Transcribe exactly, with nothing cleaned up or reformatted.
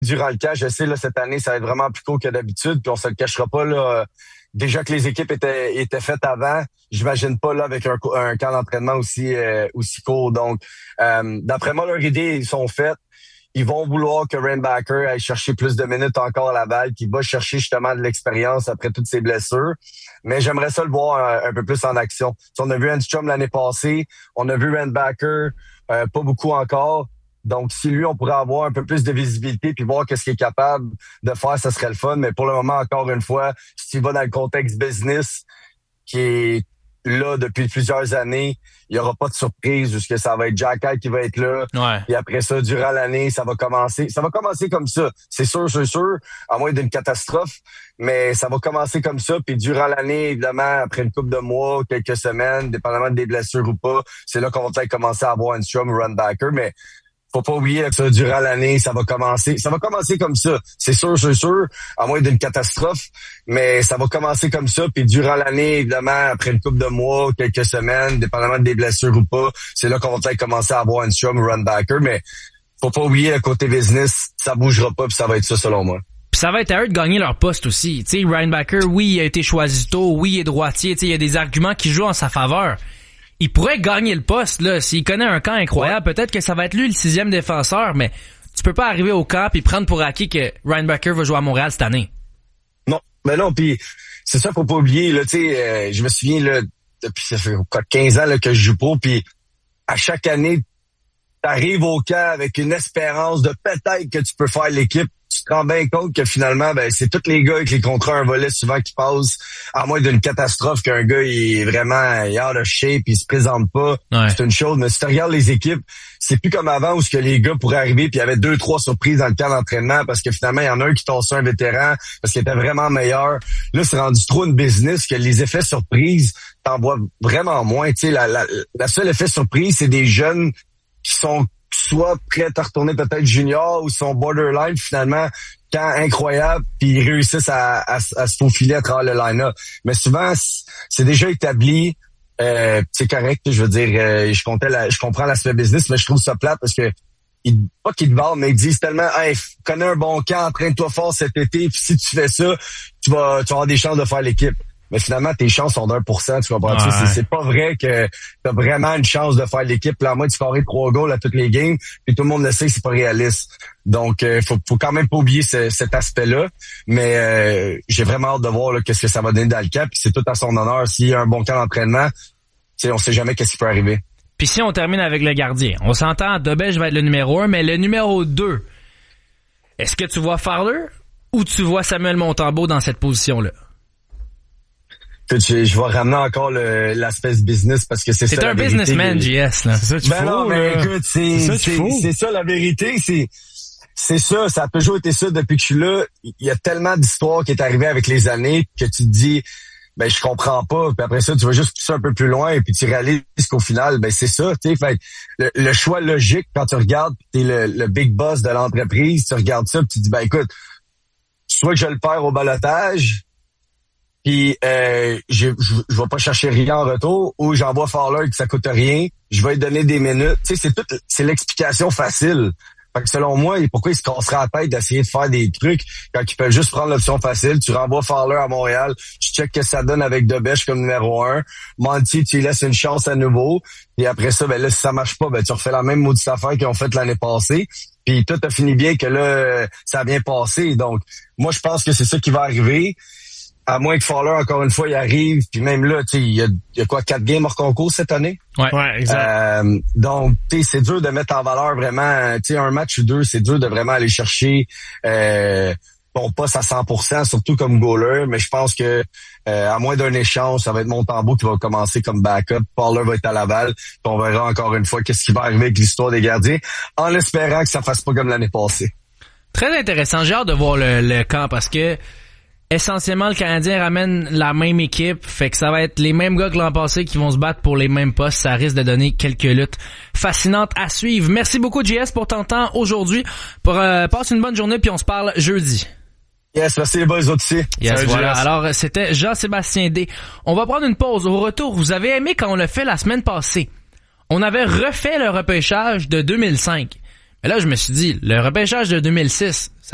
durant le camp. Je sais, là, cette année, ça va être vraiment plus court que d'habitude, puis on se le cachera pas, là. Déjà que les équipes étaient, étaient faites avant, j'imagine pas, là, avec un, un camp d'entraînement aussi, euh, aussi court. Donc, euh, d'après moi, leurs idées, ils sont faites. Ils vont vouloir que Rainbacker aille chercher plus de minutes encore à la balle, qu'il va chercher justement de l'expérience après toutes ses blessures. Mais j'aimerais ça le voir un, un peu plus en action. Si on a vu Enstrom l'année passée, on a vu Rainbacker, euh, pas beaucoup encore. Donc, si lui, on pourrait avoir un peu plus de visibilité puis voir qu'est-ce qu'il est capable de faire, ça serait le fun. Mais pour le moment, encore une fois, si tu vas dans le contexte business qui est là depuis plusieurs années, il y aura pas de surprise puisque ça va être Jack Hyde qui va être là. Ouais. Et après ça, durant l'année, ça va commencer. Ça va commencer comme ça. C'est sûr, c'est sûr, à moins d'une catastrophe, mais ça va commencer comme ça. Puis durant l'année, évidemment, après une couple de mois, quelques semaines, dépendamment des blessures ou pas, c'est là qu'on va peut-être commencer à avoir Enstrom ou Rainbacker. Mais faut pas oublier que ça, durant l'année, ça va commencer. Ça va commencer comme ça. C'est sûr, c'est sûr, à moins d'une catastrophe, mais ça va commencer comme ça. Puis durant l'année, évidemment, après une couple de mois, quelques semaines, dépendamment des blessures ou pas, c'est là qu'on va peut-être commencer à avoir Enstrom ou Rainbacker. Mais faut pas oublier, le côté business, ça bougera pas, puis ça va être ça selon moi. Puis ça va être à eux de gagner leur poste aussi. Tu sais, Rainbacker, oui, il a été choisi tôt, oui, il est droitier. Tu sais, il y a des arguments qui jouent en sa faveur. Il pourrait gagner le poste, là. S'il connaît un camp incroyable, ouais. Peut-être que ça va être lui le sixième défenseur, mais tu peux pas arriver au camp et prendre pour acquis que Rainbacker va jouer à Montréal cette année. Non, mais non, puis c'est ça, faut pas oublier, là, tu sais, euh, je me souviens, là, depuis ça fait quoi, quinze ans, là, que je joue pro, puis à chaque année, t'arrives au camp avec une espérance de peut-être que tu peux faire l'équipe. Tu te rends bien compte que finalement, ben, c'est tous les gars avec les contrats un volet souvent qui passent, à moins d'une catastrophe qu'un gars, il est vraiment, il est out of shape, il se présente pas. Ouais. C'est une chose. Mais si tu regardes les équipes, c'est plus comme avant où ce que les gars pourraient arriver puis il y avait deux, trois surprises dans le camp d'entraînement parce que finalement, il y en a un qui tassait un vétéran parce qu'il était vraiment meilleur. Là, c'est rendu trop une business que les effets surprises, t'en vois vraiment moins. Tu sais, la, la, la seule effet surprise, c'est des jeunes qui sont soit prêts à retourner peut-être junior ou sont borderline finalement quand incroyable puis ils réussissent à, à, à se faufiler à travers le line-up. Mais souvent c'est déjà établi, euh, c'est correct, je veux dire, euh, je comptais la, je comprends l'aspect business, mais je trouve ça plate parce que ils, pas qu'ils te vendent, mais ils disent tellement, hey, connais un bon camp, entraîne-toi fort cet été, puis si tu fais ça, tu vas, tu vas avoir des chances de faire l'équipe. Mais finalement, tes chances sont d'un pour cent, tu comprends? Ouais. C'est, c'est pas vrai que t'as vraiment une chance de faire l'équipe. Là, moi, tu scorer trois goals à toutes les games, puis tout le monde le sait que c'est pas réaliste. Donc, euh, faut, faut quand même pas oublier ce, cet aspect-là. Mais euh, j'ai vraiment hâte de voir là, qu'est-ce que ça va donner dans le camp. Puis c'est tout à son honneur. S'il y a un bon camp d'entraînement, tu sais, on sait jamais qu'est-ce qui peut arriver. Puis si on termine avec le gardien, on s'entend, Dobej va être le numéro un, mais le numéro deux, est-ce que tu vois Fowler ou tu vois Samuel Montembeault dans cette position-là? Je, je vais ramener encore le, l'aspect business parce que c'est, c'est ça. C'est un businessman, J S, là. C'est ça, tu ben fous, non, mais là. écoute, c'est, c'est, c'est, c'est, c'est ça la vérité, c'est, c'est ça, ça a toujours été ça depuis que je suis là. Il y a tellement d'histoires qui est arrivée avec les années que tu te dis, ben, je comprends pas. Puis après ça, tu vas juste pousser un peu plus loin et puis tu réalises qu'au final, ben, c'est ça, tu sais. Fait le, le choix logique quand tu regardes, t'es le, le big boss de l'entreprise, tu regardes ça puis tu te dis, ben, écoute, soit que je le perds au balotage, puis euh, je, je je vais pas chercher rien en retour, ou j'envoie Fowler que ça coûte rien, je vais lui donner des minutes. Tu sais, c'est tout, c'est l'explication facile. Fait que selon moi, pourquoi ils se casseraient la tête d'essayer de faire des trucs quand ils peuvent juste prendre l'option facile? Tu renvoies Fowler à Montréal, tu checkes que ça donne avec Dobej comme numéro un. Monty, tu lui laisses une chance à nouveau. Et après ça, ben là, si ça marche pas, ben tu refais la même maudite affaire qu'ils ont fait l'année passée. Puis tout a fini bien que là, ça a bien passé. Donc, moi, je pense que c'est ça qui va arriver. À moins que Fowler, encore une fois, il arrive, puis même là, tu sais, il y a, il y a quoi, quatre games hors concours cette année? Ouais, ouais exact. Euh, donc, tu sais, c'est dur de mettre en valeur vraiment, tu sais, un match ou deux, c'est dur de vraiment aller chercher euh, ton poste à cent pour cent, surtout comme goaler, mais je pense que euh, à moins d'un échange, ça va être Montembeault qui va commencer comme backup, Fowler va être à Laval, puis on verra encore une fois qu'est-ce qui va arriver avec l'histoire des gardiens, en espérant que ça fasse pas comme l'année passée. Très intéressant, j'ai hâte de voir le, le camp, parce que essentiellement, le Canadien ramène la même équipe, fait que ça va être les mêmes gars que l'an passé qui vont se battre pour les mêmes postes. Ça risque de donner quelques luttes fascinantes à suivre. Merci beaucoup, J S, pour ton temps aujourd'hui. Pour euh, passe une bonne journée, puis on se parle jeudi. Yes, merci les boys aussi. Yes, Salut, voilà. J S. Alors, c'était Jean-Sébastien D. On va prendre une pause. Au retour, vous avez aimé quand on l'a fait la semaine passée. On avait refait le repêchage de deux mille cinq. Mais là, je me suis dit, le repêchage de deux mille six,